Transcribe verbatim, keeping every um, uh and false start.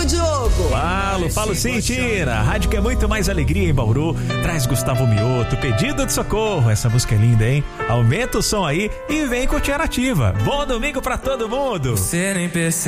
comigo, Diogo. Falo, falo sim, Tina. A rádio que é muito mais alegria em Bauru. Traz Gustavo Mioto, Pedido de Socorro. Essa música é linda, hein? Aumenta o som aí e vem curtir a Nativa. Bom domingo pra todo mundo. Você nem percebe.